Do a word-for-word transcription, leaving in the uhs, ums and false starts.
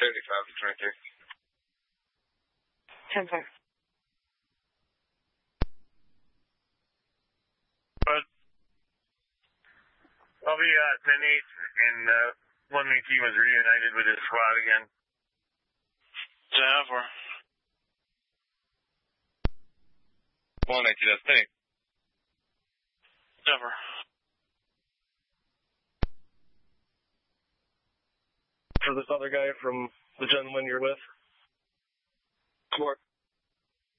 thirty-five to twenty-three. ten five. But I'll be uh, ten eight, and uh, one V T was reunited with his squad again. ten four. one eighty, that's ten. ten four. For this other guy from the gentleman you're with? Four.